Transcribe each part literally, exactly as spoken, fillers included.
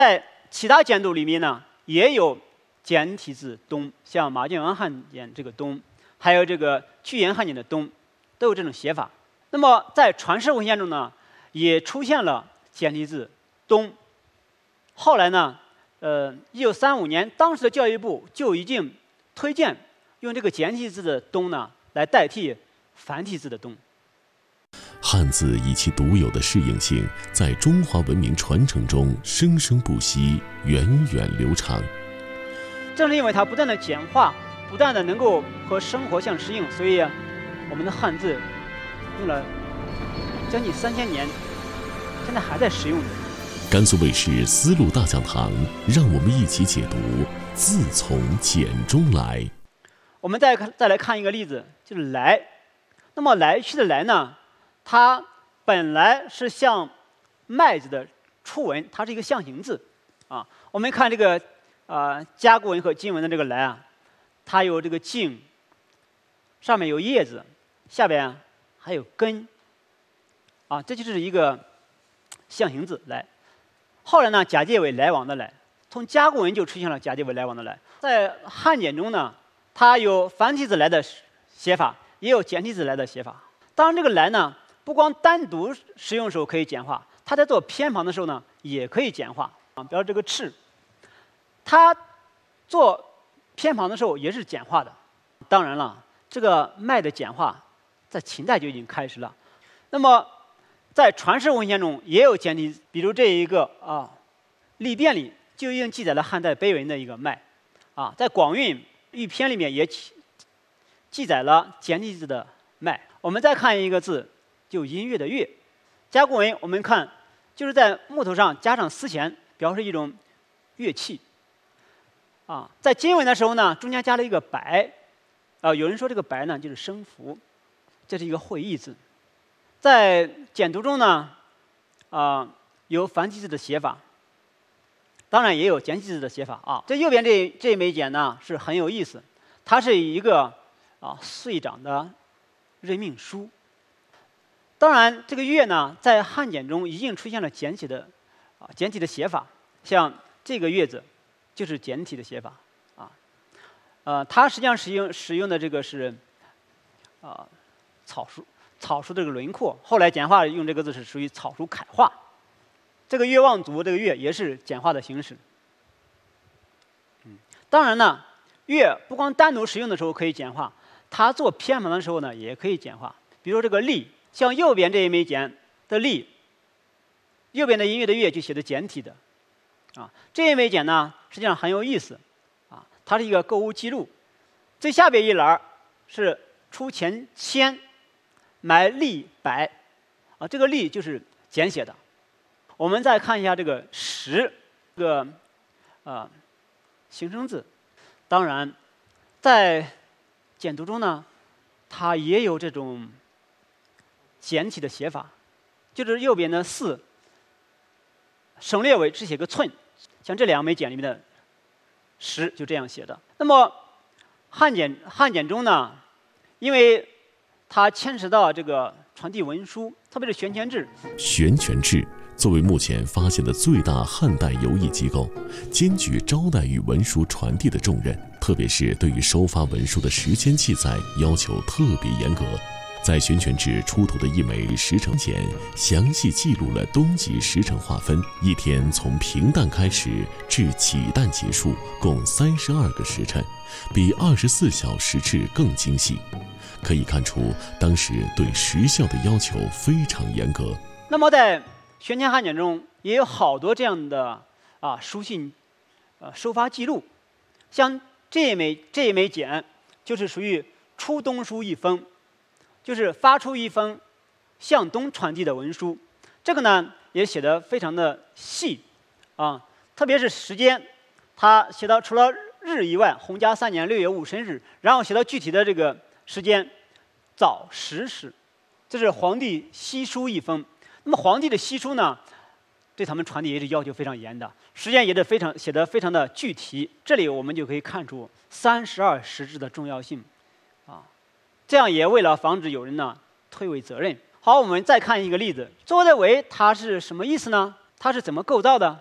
在其他简牍里面呢，也有简体字“东”，像马建文汉简这个“东”，还有这个巨岩汉简的“东”，都有这种写法。那么在传世文献中呢，也出现了简体字“东”。后来呢，呃，一九三五年，当时的教育部就已经推荐用这个简体字的“东”呢，来代替繁体字的“东”。 汉字以其独有的适应性，在中华文明传承中生生不息，源远流长。 正是因为它不断的简化，不断的能够和生活相适应，所以我们的汉字用了将近三千年，现在还在使用着。 甘肃卫视丝路大讲堂，让我们一起解读字从简中来。 我们再看再来看一个例子，就是来。那么来去的来呢，它本来是像麦字的初文，它是一个象形字啊。我们看这个呃甲骨文和金文的这个来啊，它有这个茎，上面有叶子，下边还有根啊，这就是一个象形字来。后来呢，假借为来往的来，从甲骨文就出现了假借为来往的来。在汉简中呢，它有繁体字来的写法，也有简体字来的写法。当然，这个来呢，不光单独使用的时候可以简化，它在做偏旁的时候呢，也可以简化啊。比如这个赤，它做偏旁的时候也是简化的。当然了，这个麦的简化在秦代就已经开始了。那么在传世文献中也有简体字，比如这一个啊，历变里就已经记载了汉代碑文的一个麦啊，在广韵玉篇里面也记载了简体字的麦。我们再看一个字，就音乐的乐。甲骨文我们看就是在木头上加上丝弦，表示一种乐器啊。在金文的时候呢，中间加了一个白啊，有人说这个白呢就是声符，这是一个会意字。在简牍中呢，啊、呃、有繁体字的写法，当然也有简体字的写法啊。这右边这这枚简呢是很有意思，它是一个啊岁长的任命书。当然，这个月呢在汉简中已经出现了简体的啊简体的写法，像这个月字就是简体的写法啊。呃，它实际上使用使用的这个是啊、呃、草书。草书这个轮廓，后来简化用这个字是属于草书楷画。这个月望族这个月也是简化的形式。嗯，当然呢，月不光单独使用的时候可以简化，它做偏旁的时候呢也可以简化。比如这个历，像右边这一枚简的历，右边的音乐的乐就写的简体的，啊，这一枚简呢实际上很有意思，啊，它是一个购物记录，最下边一栏是出钱千。买利百，啊，这个利就是简写的。我们再看一下这个十，这个呃形声字。当然，在简牍中呢，它也有这种简体的写法，就是右边的四省略为只写个寸，像这两枚简里面的十就这样写的。那么汉简汉简中呢，因为它牵扯到这个传递文书，特别是悬权制。 悬权制作为目前发现的最大汉代邮驿机构，兼具招待与文书传递的重任，特别是对于收发文书的时间记载要求特别严格。在悬权制出土的一枚时辰简，详细记录了冬季时辰划分，一天从平淡开始至己旦结束，共三十二个时辰，比二十四小时制更精细。可以看出，当时对时效的要求非常严格。 那么在悬权汉简中也有好多这样的啊书信，呃收发记录，像这一枚这一枚简就是属于出东书一封，就是发出一封向东传递的文书。这个呢也写得非常的细啊，特别是时间，它写到除了日以外，洪嘉三年六月戊申日，然后写到具体的这个时间，早十时，这是皇帝西书一封。那么皇帝的西书呢，对他们传递也是要求非常严的，时间也是非常写得非常的具体。这里我们就可以看出三十二时制的重要性，啊，这样也为了防止有人呢推诿责任。好，我们再看一个例子，周的为它是什么意思呢？它是怎么构造的？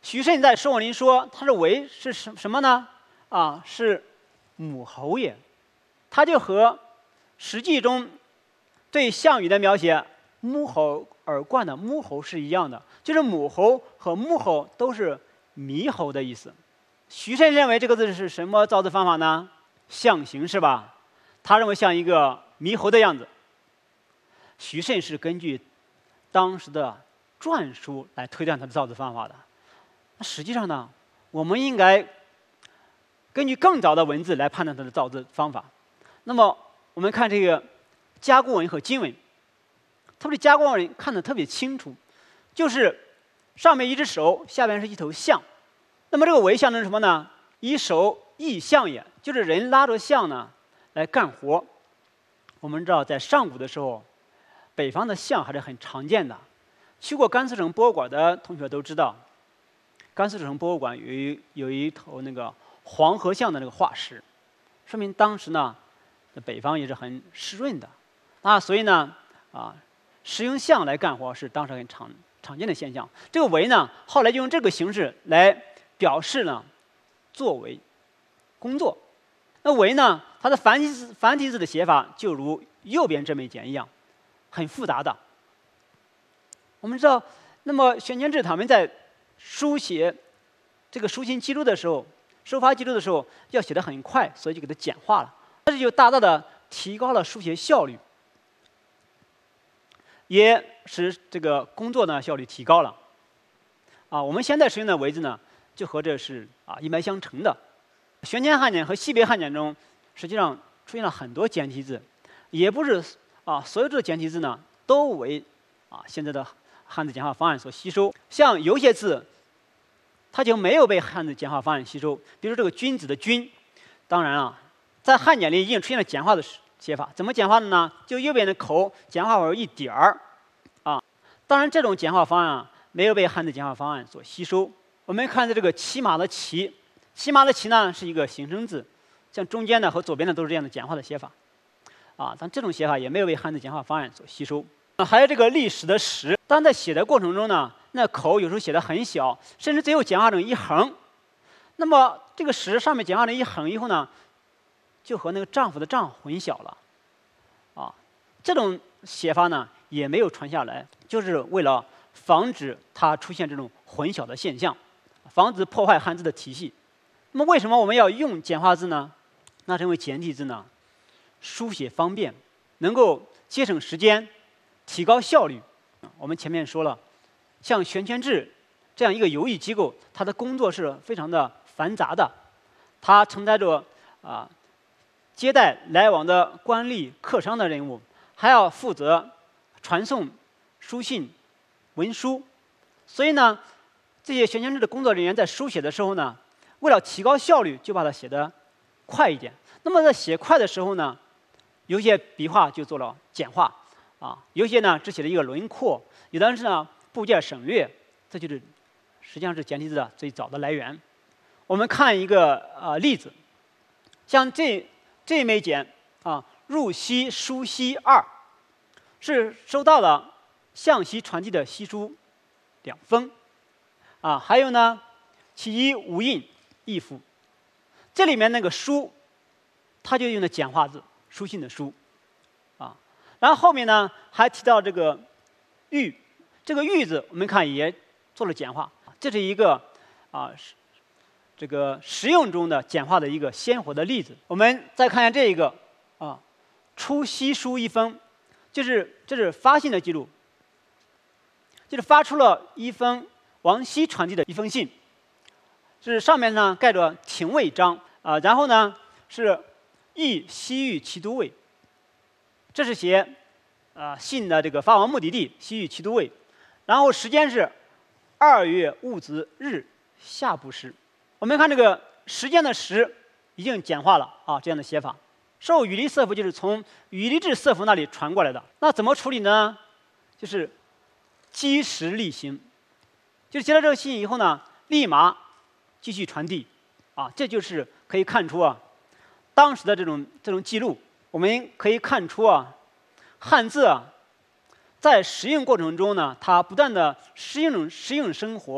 徐慎在《说文》里说，他说为是什什么呢？啊，是母猴也。他就和《史记》中对项羽的描写“母猴而冠”的母猴是一样的，就是母猴和母猴都是猕猴的意思。徐慎认为这个字是什么造字方法呢？象形是吧？他认为像一个猕猴的样子。徐慎是根据当时的篆书来推断他的造字方法的。那实际上呢，我们应该根据更早的文字来判断它的造字方法。那么我们看这个甲骨文和金文，特别是甲骨文看得特别清楚，就是上面一只手，下边是一头象。那么这个为象征什么呢？以手役象也，就是人拉着象呢来干活。我们知道，在上古的时候，北方的象还是很常见的。去过甘肃省博物馆的同学都知道，甘肃省博物馆有一有一头那个黄河象的那个化石，说明当时呢，北方也是很湿润的，啊，所以呢，啊，使用象来干活是当时很常常见的现象。这个为呢，后来就用这个形式来表示呢，作为、工作。那为呢，它的繁体字繁体字的写法就如右边这枚简一样，很复杂的。我们知道，那么玄乾志他们在书写这个书信记录的时候，收发记录的时候要写得很快，所以就给它简化了，这就大大的提高了书写效率，也使这个工作呢效率提高了。啊，我们现在使用的为字呢，就和这是啊一脉相承的。玄乾汉简和西北汉简中，实际上出现了很多简体字，也不是啊所有这简体字呢都为啊现在的汉字简化方案所吸收。像有些字，它就没有被汉字简化方案吸收，比如这个君子的君，当然啊，在汉简里已经出现了简化的写法。怎么简化的呢？就右边的口简化为一点儿，啊，当然这种简化方案啊没有被汉字简化方案所吸收。我们看这个骑马的骑，骑马的骑呢是一个形声字，像中间的和左边的都是这样的简化的写法，啊，但这种写法也没有被汉字简化方案所吸收。还有这个历史的史，当在写的过程中呢，那口有时候写的很小，甚至最后简化成一横。那么这个史上面简化成一横以后呢，就和那个丈夫的丈混淆了，啊，这种写法呢也没有传下来，就是为了防止它出现这种混淆的现象，防止破坏汉字的体系。那么为什么我们要用简化字呢？那是因为简体字呢，书写方便，能够节省时间，提高效率。我们前面说了，像玄乾志这样一个游艺机构，它的工作是非常的繁杂的，它承载着啊接待来往的官吏、客商的任务，还要负责传送书信、文书。所以呢，这些玄乾志的工作人员在书写的时候呢，为了提高效率，就把它写得快一点。那么在写快的时候呢，有些笔画就做了简化。啊，有些呢只写了一个轮廓，有的是呢部件省略，这就是实际上是简体字的最早的来源。我们看一个呃例子，像这这枚简啊，入西书西二，是收到了向西传递的西书两封，啊，还有呢其一无印一幅，这里面那个书，它就用的简化字，书信的书。然后后面呢还提到这个“玉”，这个“玉”字我们看也做了简化，这是一个啊这个实用中的简化的一个鲜活的例子。我们再看一下这一个啊，“出西书一封”，就是这是发信的记录，就是发出了一封往西传递的一封信，是上面呢盖着廷尉章啊，然后呢是诣西域骑都尉。这是写啊、呃、信的这个发往目的地西域骑都尉，然后时间是二月戊子日下部时。我们看这个时间的时已经简化了啊，这样的写法。受羽离色符就是从羽离至色符那里传过来的。那怎么处理呢？就是积时例行，就是接到这个信以后呢，立马继续传递啊，这就是可以看出啊，当时的这种这种记录。我们可以看出啊，汉字啊，在适应过程中呢，它不断的适应适应生活，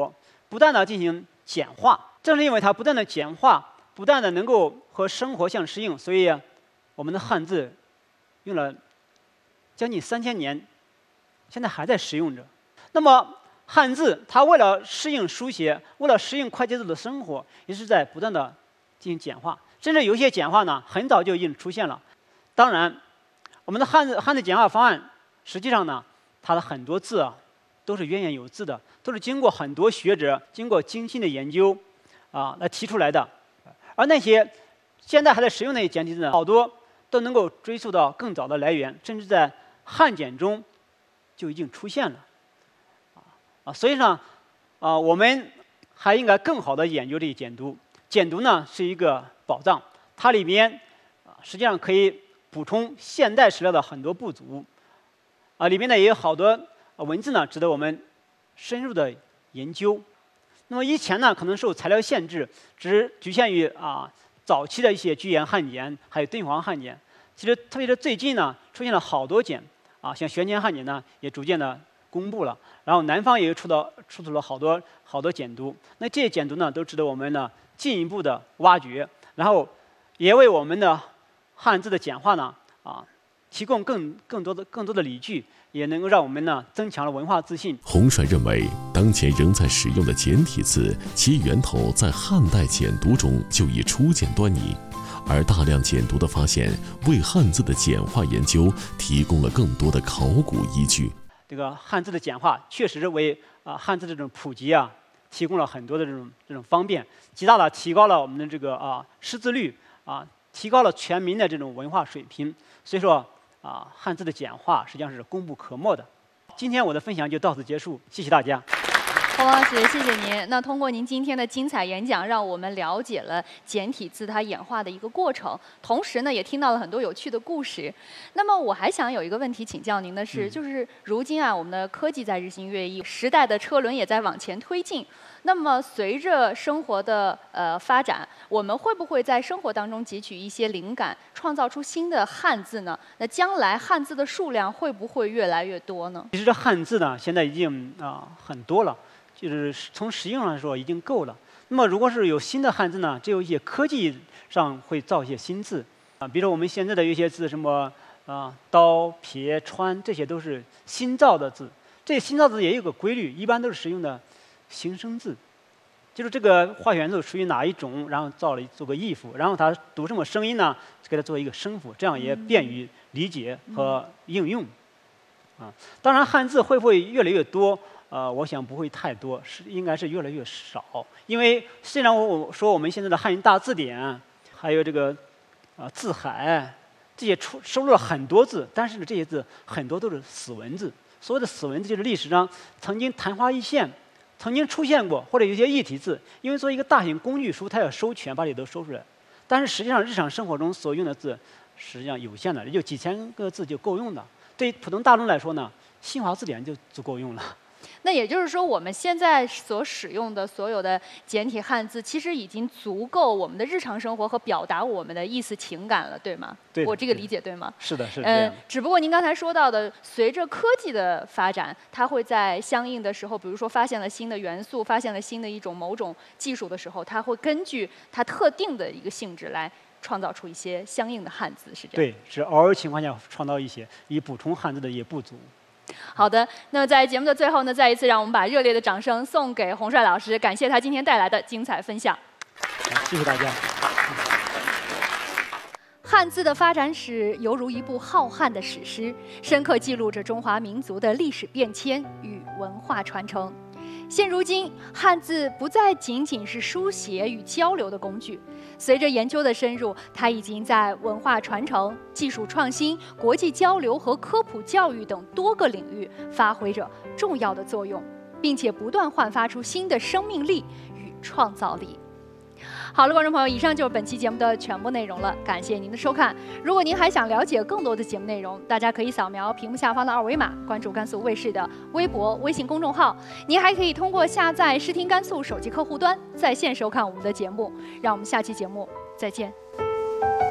不断的进行简化。正是因为它不断的简化，不断的能够和生活相适应，所以我们的汉字用了将近三千年，现在还在使用着。那么汉字它为了适应书写，为了适应快节奏的生活，也是在不断的进行简化，甚至有些简化呢很早就已经出现了。当然，我们的汉字汉字简化方案实际上呢，它的很多字啊都是渊源有字的，都是经过很多学者经过精心的研究啊来提出来的。而那些现在还在使用的那些简体字呢，好多都能够追溯到更早的来源，甚至在汉简中就已经出现了。啊，所以呢，啊，我们还应该更好的研究这些简读。简读呢是一个宝藏，它里面啊实际上可以补充现代史料的很多不足。啊，里面呢也有好多文字呢值得我们深入的研究。那么以前呢可能受材料限制，只局限于啊早期的一些居延汉简，还有敦煌汉简。其实特别是最近呢出现了好多简啊，像玄乾汉简呢也逐渐的公布了，然后南方也出到出土了好多好多简读。那这些简读呢都值得我们呢进一步的挖掘，然后也为我们的汉字的简化呢啊提供更更多的更多的理据，也能够让我们呢增强了文化自信。 洪帅认为，当前仍在使用的简体字，其源头在汉代简读中就已初见端倪，而大量简读的发现，为汉字的简化研究提供了更多的考古依据。 这个汉字的简化确实为啊、呃、汉字这种普及啊提供了很多的这种这种方便，极大的提高了我们的这个啊识字率啊，提高了全民的这种文化水平。所以说啊，汉字的简化实际上是功不可没的。今天我的分享就到此结束，谢谢大家。 洪老师，谢谢您。那通过您今天的精彩演讲，让我们了解了简体字它演化的一个过程，同时呢，也听到了很多有趣的故事。那么我还想有一个问题请教您的是， 嗯、 就是如今啊，我们的科技在日新月异，时代的车轮也在往前推进。那么随着生活的呃发展，我们会不会在生活当中汲取一些灵感，创造出新的汉字呢？那将来汉字的数量会不会越来越多呢？ 其实这汉字呢，现在已经啊、呃、很多了。就是从实用上来说已经够了。那么如果是有新的汉字呢，只有一些科技上会造一些新字啊，比如说我们现在的有些字，什么啊刀、撇、川，这些都是新造的字。这些新造字也有个规律，一般都是使用的形声字，就是这个化学元素属于哪一种，然后造了做个意符，然后它读什么声音呢，给它做一个声符，这样也便于理解和应用。啊，当然汉字会不会越来越多？呃，我想不会太多，是应该是越来越少。因为虽然我我说我们现在的汉语大字典，还有这个呃字海，这些出收录了很多字，但是呢，这些字很多都是死文字。所谓的死文字，就是历史上曾经昙花一现，曾经出现过，或者有些异体字。因为作为一个大型工具书，它要收全，把这都收出来。但是实际上，日常生活中所用的字实际上有限的，也就几千个字就够用的。对普通大众来说呢，新华字典就足够用了。 那也就是说，我们现在所使用的所有的简体汉字，其实已经足够我们的日常生活和表达我们的意思情感了，对吗？ 对， 我这个理解对吗？ 是的，是的。嗯， 只不过您刚才说到的，随着科技的发展，它会在相应的时候，比如说发现了新的元素，发现了新的一种某种技术的时候，它会根据它特定的一个性质来创造出一些相应的汉字，是这样？ 对，是偶尔情况下创造一些，以补充汉字的一些不足。 好的，那么在节目的最后呢，再一次让我们把热烈的掌声送给洪帅老师，感谢他今天带来的精彩分享。 谢谢大家。 汉字的发展史犹如一部浩瀚的史诗，深刻记录着中华民族的历史变迁与文化传承。现如今，汉字不再仅仅是书写与交流的工具，随着研究的深入，它已经在文化传承、技术创新、国际交流和科普教育等多个领域发挥着重要的作用，并且不断焕发出新的生命力与创造力。好了，观众朋友，以上就是本期节目的全部内容了，感谢您的收看。如果您还想了解更多的节目内容，大家可以扫描屏幕下方的二维码，关注甘肃卫视的微博、微信公众号。您还可以通过下载视听甘肃手机客户端，在线收看我们的节目。让我们下期节目再见。